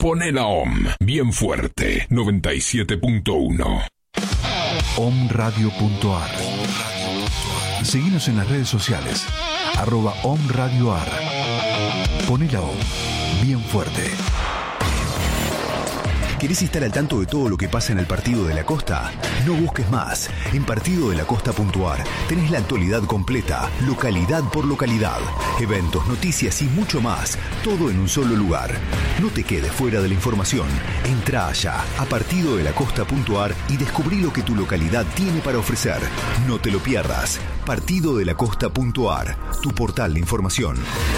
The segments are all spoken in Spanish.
Poné la OM bien fuerte, 97.1. omradio.ar. Seguinos en las redes sociales, @omradioar. Poné la OM bien fuerte. ¿Querés estar al tanto de todo lo que pasa en el Partido de la Costa? No busques más. En partidodelacosta.ar tenés la actualidad completa, localidad por localidad, eventos, noticias y mucho más, todo en un solo lugar. No te quedes fuera de la información. Entra allá a partidodelacosta.ar y descubrí lo que tu localidad tiene para ofrecer. No te lo pierdas. Partidodelacosta.ar, tu portal de información.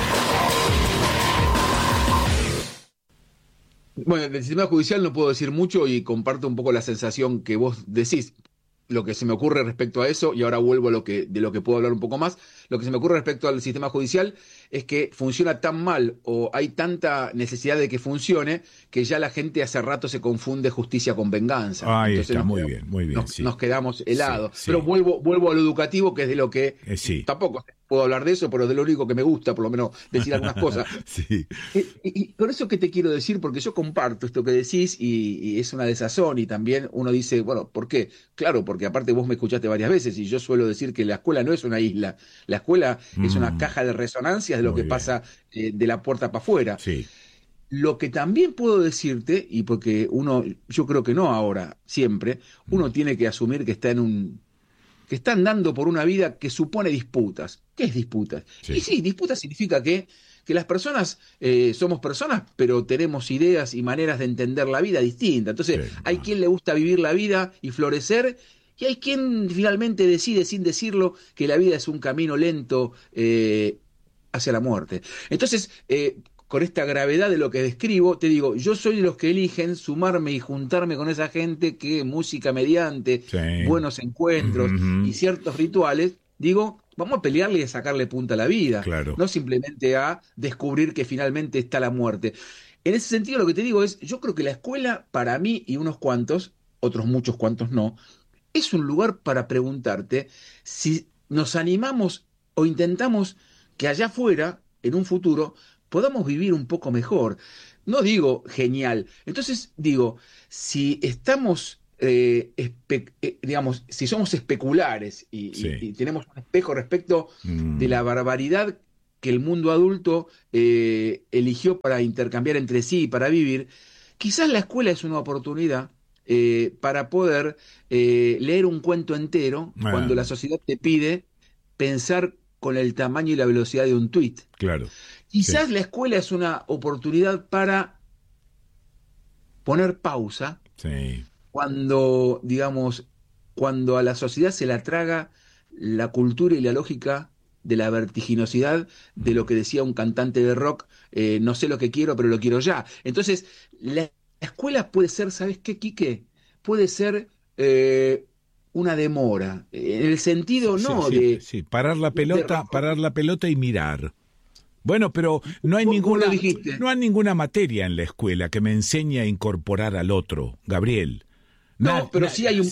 Bueno, del sistema judicial no puedo decir mucho y comparto un poco la sensación que vos decís. Lo que se me ocurre respecto a eso, y ahora vuelvo a de lo que puedo hablar un poco más, lo que se me ocurre respecto al sistema judicial es que funciona tan mal o hay tanta necesidad de que funcione que ya la gente hace rato se confunde justicia con venganza. Ahí Entonces está, muy bien, muy bien. nos quedamos helados. Sí. Pero vuelvo a lo educativo, que es de lo que tampoco puedo hablar de eso, pero de lo único que me gusta, por lo menos, decir algunas cosas. Sí. Y con eso que te quiero decir, porque yo comparto esto que decís y es una desazón y también uno dice, bueno, ¿por qué? Claro, porque aparte vos me escuchaste varias veces y yo suelo decir que la escuela no es una isla, la escuela es una caja de resonancias de lo que pasa de la puerta para afuera. Sí. Lo que también puedo decirte, y porque yo creo que no ahora, siempre, uno tiene que asumir que que está andando por una vida que supone disputas. ¿Qué es disputas? Sí. Y sí, disputas significa que las personas somos personas, pero tenemos ideas y maneras de entender la vida distintas. Entonces, hay quien le gusta vivir la vida y florecer, y hay quien finalmente decide, sin decirlo, que la vida es un camino lento hacia la muerte. Entonces, con esta gravedad de lo que describo, te digo, yo soy de los que eligen sumarme y juntarme con esa gente que música mediante, buenos encuentros y ciertos rituales, digo, vamos a pelearle y a sacarle punta a la vida, claro. No simplemente a descubrir que finalmente está la muerte. En ese sentido, lo que te digo es, yo creo que la escuela, para mí y unos cuantos, otros muchos cuantos no, es un lugar para preguntarte si nos animamos o intentamos que allá afuera, en un futuro, podamos vivir un poco mejor. No digo genial. Entonces digo, si estamos, digamos, si somos especulares y tenemos un espejo respecto de la barbaridad que el mundo adulto eligió para intercambiar entre sí y para vivir, quizás la escuela es una oportunidad para poder leer un cuento entero cuando la sociedad te pide pensar con el tamaño y la velocidad de un tuit. Claro. Quizás la escuela es una oportunidad para poner pausa cuando, digamos, cuando a la sociedad se la traga la cultura y la lógica de la vertiginosidad de lo que decía un cantante de rock, no sé lo que quiero, pero lo quiero ya. Entonces, la escuela puede ser, ¿sabes qué, Quique? Puede ser una demora, en el sentido parar la pelota y mirar. Bueno, pero no hay ninguna materia en la escuela que me enseñe a incorporar al otro, Gabriel. Pero sí hay un...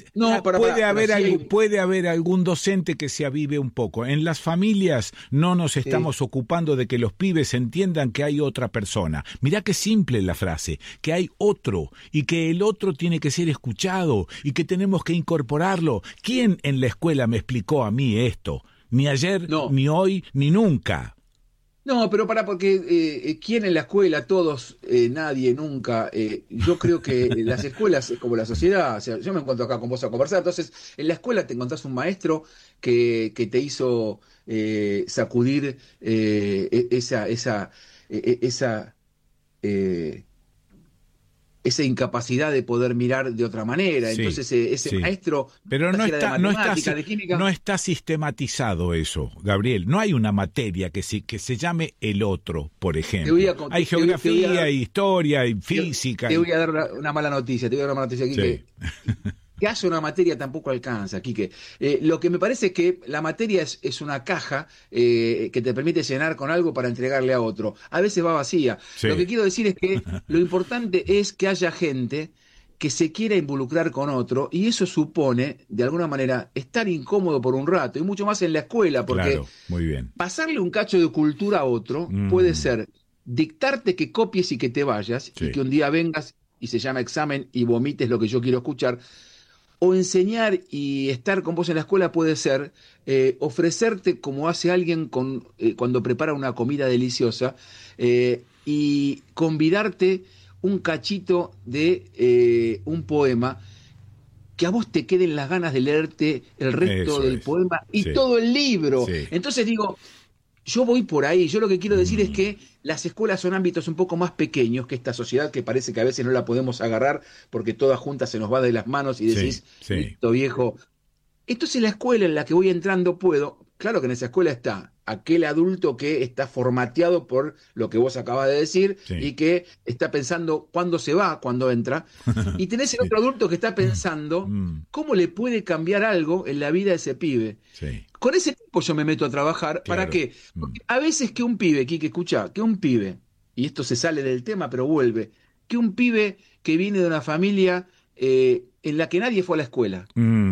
Puede haber algún docente que se avive un poco. En las familias no nos estamos ocupando de que los pibes entiendan que hay otra persona. Mirá qué simple la frase, que hay otro y que el otro tiene que ser escuchado y que tenemos que incorporarlo. ¿Quién en la escuela me explicó a mí esto? Ni ayer, ni hoy, ni nunca. No, pero porque ¿quién en la escuela? Todos, nadie, nunca. Yo creo que las escuelas es como la sociedad. O sea, yo me encuentro acá con vos a conversar. Entonces, en la escuela te encontrás un maestro que te hizo sacudir esa incapacidad de poder mirar de otra manera. Entonces ese maestro... Pero no está sistematizado eso, Gabriel. No hay una materia que se llame el otro, por ejemplo. Hay geografía, historia, y física. Te voy a dar una mala noticia. Te voy a dar una mala noticia aquí que hace una materia tampoco alcanza, Quique. Lo que me parece es que la materia es una caja que te permite llenar con algo para entregarle a otro. A veces va vacía. Lo que quiero decir es que lo importante es que haya gente que se quiera involucrar con otro, y eso supone, de alguna manera, estar incómodo por un rato, y mucho más en la escuela, porque muy bien. Pasarle un cacho de cultura a otro puede ser dictarte que copies y que te vayas, Sí. y que un día vengas y se llama examen y vomites lo que yo quiero escuchar, o enseñar y estar con vos en la escuela puede ser ofrecerte como hace alguien cuando prepara una comida deliciosa, y convidarte un cachito de un poema, que a vos te queden las ganas de leerte el resto Eso del es. poema y Sí. todo el libro. Sí. Entonces digo, yo voy por ahí. Yo lo que quiero decir es que las escuelas son ámbitos un poco más pequeños que esta sociedad, que parece que a veces no la podemos agarrar porque todas juntas se nos va de las manos y decís, Sí. listo, viejo. Entonces la escuela en la que voy entrando claro que en esa escuela está aquel adulto que está formateado por lo que vos acabas de decir, Sí. y que está pensando cuándo se va, cuándo entra. Y tenés el otro adulto que está pensando cómo le puede cambiar algo en la vida a ese pibe. Sí. Con ese tipo yo me meto a trabajar. ¿Para Claro. qué? Porque a veces que un pibe, Quique, escucha, que un pibe, y esto se sale del tema pero vuelve, que un pibe que viene de una familia en la que nadie fue a la escuela,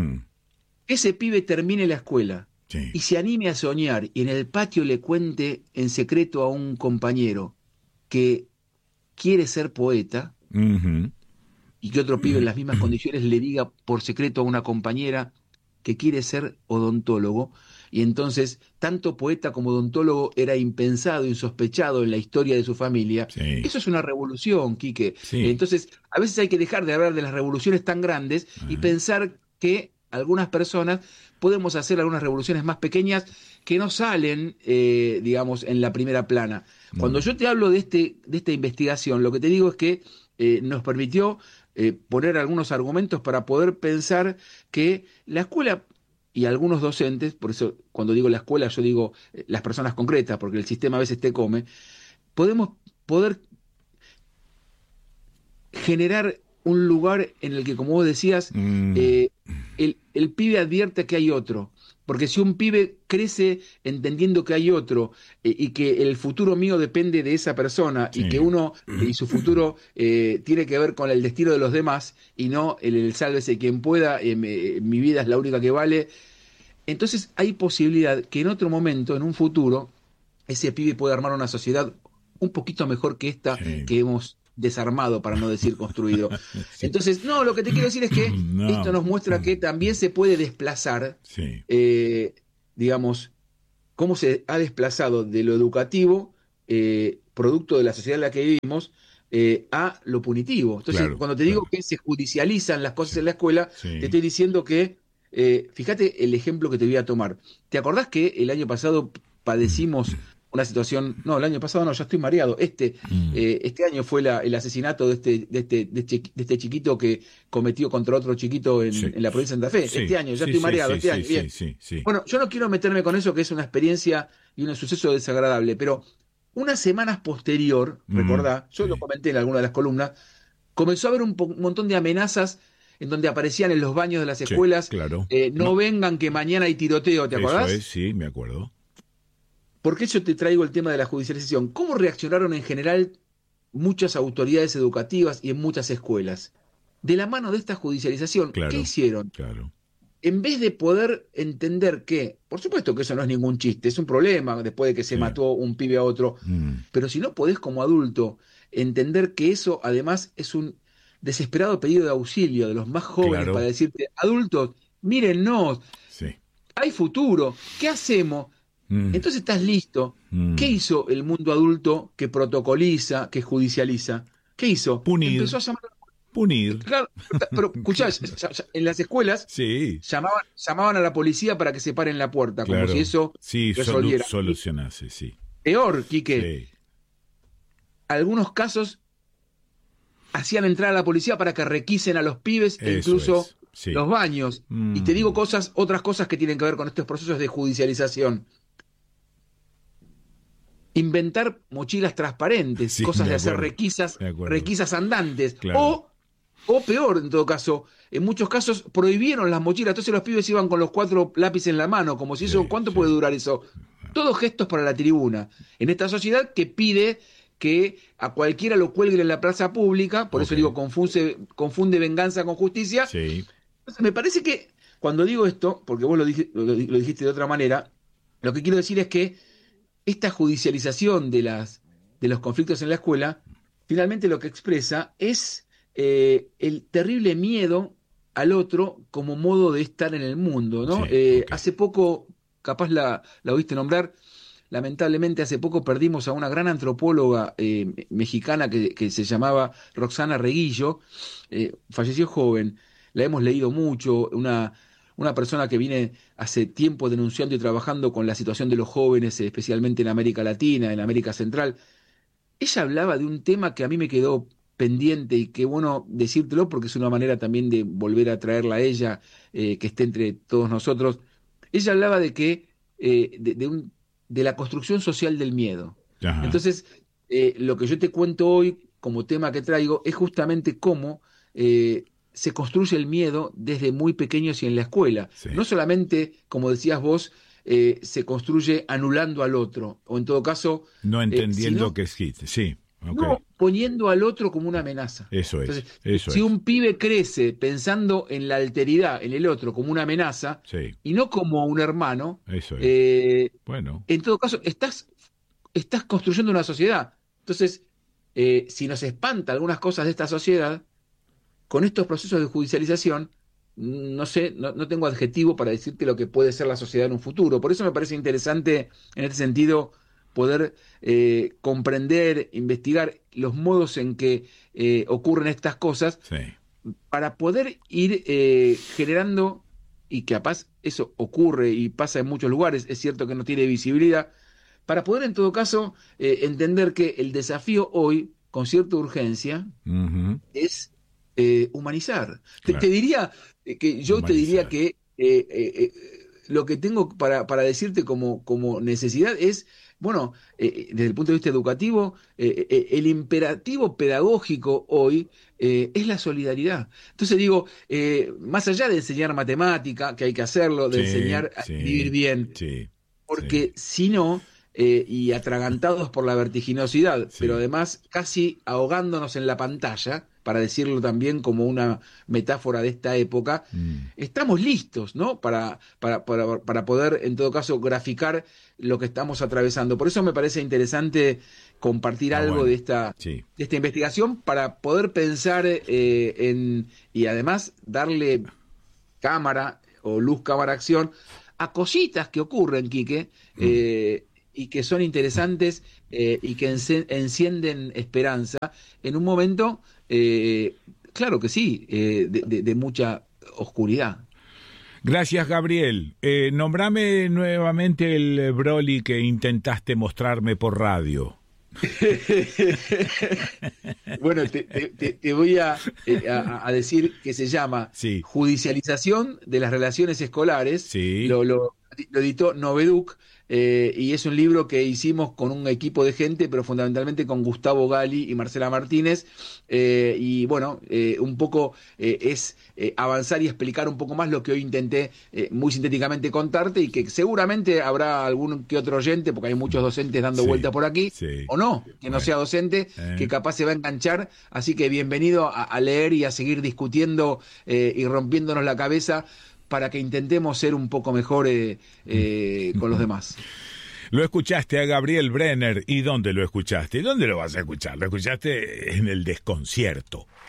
ese pibe termine la escuela Sí. y se anime a soñar y en el patio le cuente en secreto a un compañero que quiere ser poeta, Ujú. y que otro pibe en las mismas condiciones le diga por secreto a una compañera que quiere ser odontólogo, y entonces tanto poeta como odontólogo era impensado, insospechado en la historia de su familia. Sí. Eso es una revolución, Quique. Sí. Entonces, a veces hay que dejar de hablar de las revoluciones tan grandes y pensar que algunas personas podemos hacer algunas revoluciones más pequeñas que no salen, digamos, en la primera plana. Cuando yo te hablo de esta investigación, lo que te digo es que nos permitió poner algunos argumentos para poder pensar que la escuela y algunos docentes, por eso cuando digo la escuela yo digo las personas concretas, porque el sistema a veces te come, podemos poder generar un lugar en el que, como vos decías, el pibe advierte que hay otro. Porque si un pibe crece entendiendo que hay otro, y que el futuro mío depende de esa persona, Sí. y que uno y su futuro tiene que ver con el destino de los demás y no el sálvese quien pueda, mi vida es la única que vale, entonces hay posibilidad que en otro momento, en un futuro, ese pibe pueda armar una sociedad un poquito mejor que esta Sí. que hemos desarmado, para no decir construido. Sí. Entonces, no, lo que te quiero decir es que No. esto nos muestra que también se puede desplazar, Sí. digamos, cómo se ha desplazado de lo educativo, producto de la sociedad en la que vivimos, a lo punitivo. Entonces, Claro, cuando te digo claro. que se judicializan las cosas en la escuela, Sí. te estoy diciendo que, fíjate el ejemplo que te voy a tomar. ¿Te acordás que el año pasado padecimos una situación? No, el año pasado no, ya estoy mareado. Este año fue el asesinato de este chiquito que cometió contra otro chiquito en, Sí. en la provincia de Santa Fe. Sí. Este año, ya Sí, estoy sí, mareado, sí, este sí, año, sí, bien. sí. Bueno, yo no quiero meterme con eso, que es una experiencia y un suceso desagradable, pero unas semanas posterior, recordá, yo lo comenté en alguna de las columnas, comenzó a haber un montón de amenazas en donde aparecían en los baños de las escuelas, claro. no vengan que mañana hay tiroteo, ¿te acordás? Eso es, sí, me acuerdo. ¿Por qué yo te traigo el tema de la judicialización? ¿Cómo reaccionaron en general muchas autoridades educativas y en muchas escuelas? De la mano de esta judicialización, Claro. ¿qué hicieron? Claro. En vez de poder entender que, por supuesto que eso no es ningún chiste, es un problema después de que se Sí. mató un pibe a otro, pero si no podés como adulto entender que eso además es un desesperado pedido de auxilio de los más jóvenes, Claro. para decirte, adultos, mírennos, Sí. hay futuro, ¿qué hacemos? Entonces estás listo. ¿Qué hizo el mundo adulto que protocoliza, que judicializa? ¿Qué hizo? Punir. Empezó a llamar. Punir. Claro, pero escuchá, en las escuelas Sí. llamaban a la policía para que se pare en la puerta, Claro. como si eso Sí, resolviera. solucionase, sí. Peor, Quique, Sí. algunos casos hacían entrar a la policía para que requisen a los pibes e Eso incluso es, sí. los baños. Y te digo otras cosas que tienen que ver con estos procesos de judicialización. Inventar mochilas transparentes, Sí, cosas de de hacer acuerdo, de acuerdo. requisas andantes. Claro. O peor, en todo caso, en muchos casos prohibieron las mochilas, entonces los pibes iban con los 4 lápices en la mano, como si eso, Sí, ¿cuánto sí. puede durar eso? Todos gestos para la tribuna. En esta sociedad que pide que a cualquiera lo cuelguen en la plaza pública, por eso Ok. digo, confunde venganza con justicia. Sí. Entonces, me parece que cuando digo esto, porque vos lo dijiste de otra manera, lo que quiero decir es que esta judicialización de las los conflictos en la escuela, finalmente lo que expresa es el terrible miedo al otro como modo de estar en el mundo, ¿no? Okay. Hace poco, capaz la oíste nombrar, lamentablemente hace poco perdimos a una gran antropóloga mexicana que se llamaba Roxana Reguillo, falleció joven, la hemos leído mucho, una persona que viene hace tiempo denunciando y trabajando con la situación de los jóvenes, especialmente en América Latina, en América Central. Ella hablaba de un tema que a mí me quedó pendiente y qué bueno decírtelo porque es una manera también de volver a traerla a ella, que esté entre todos nosotros. Ella hablaba de que de la construcción social del miedo. Ajá. Entonces, lo que yo te cuento hoy como tema que traigo es justamente cómo se construye el miedo desde muy pequeños y en la escuela. Sí. No solamente, como decías vos, se construye anulando al otro, o en todo caso... No entendiendo que existe, sí. Okay. No, poniendo al otro como una amenaza. Eso es. Entonces, si un pibe crece pensando en la alteridad, en el otro, como una amenaza, sí, y no como un hermano, eso es. Bueno. En todo caso, estás construyendo una sociedad. Entonces, si nos espanta algunas cosas de esta sociedad, con estos procesos de judicialización, no sé, no tengo adjetivo para decirte lo que puede ser la sociedad en un futuro. Por eso me parece interesante, en este sentido, poder comprender, investigar los modos en que ocurren estas cosas, sí, para poder ir generando, y capaz eso ocurre y pasa en muchos lugares, es cierto que no tiene visibilidad, para poder en todo caso entender que el desafío hoy, con cierta urgencia, uh-huh, es humanizar. Claro. Te diría que yo humanizar. Te diría que lo que tengo para decirte como necesidad es, bueno, desde el punto de vista educativo, el imperativo pedagógico hoy es la solidaridad. Entonces digo, más allá de enseñar matemática, que hay que hacerlo, de enseñar a vivir bien, porque si no, y atragantados por la vertiginosidad, pero además casi ahogándonos en la pantalla, para decirlo también como una metáfora de esta época, estamos listos, ¿no? Para poder, en todo caso, graficar lo que estamos atravesando. Por eso me parece interesante compartir algo de esta investigación para poder pensar y además darle cámara o luz, cámara, acción a cositas que ocurren, Quique, y que son interesantes y que encienden esperanza en un momento, claro que sí, de mucha oscuridad. Gracias, Gabriel. Nombrame nuevamente el Broly que intentaste mostrarme por radio. Bueno, te voy a decir que se llama Judicialización de las Relaciones Escolares. Sí. Lo editó Noveduc. Y es un libro que hicimos con un equipo de gente, pero fundamentalmente con Gustavo Gali y Marcela Martínez, y bueno, un poco es avanzar y explicar un poco más lo que hoy intenté muy sintéticamente contarte, y que seguramente habrá algún que otro oyente, porque hay muchos docentes dando vuelta por aquí, o no, que no sea docente, que capaz se va a enganchar, así que bienvenido a leer y a seguir discutiendo y rompiéndonos la cabeza para que intentemos ser un poco mejor con los demás. Lo escuchaste a Gabriel Brenner. ¿Y dónde lo escuchaste? ¿Dónde lo vas a escuchar? Lo escuchaste en El Desconcierto.